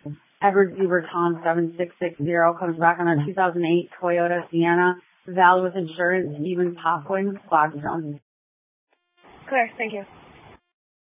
Edward Beaverton 7660 comes back on a 2008 Toyota Sienna, valid with insurance, Stephen Popwin, Flagstone. Clear, thank you.